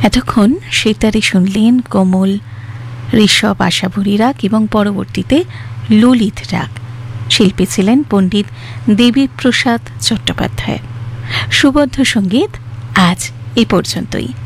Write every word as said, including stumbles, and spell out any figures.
এতক্ষণ সেতারে শুনলেন কোমল ঋষভ আশাভরী রাগ এবং পরবর্তীতে ললিত রাগ। শিল্পী ছিলেন পণ্ডিত দেবীপ্রসাদ চট্টোপাধ্যায়। সুবদ্ধ সঙ্গীত আজ এ পর্যন্তই।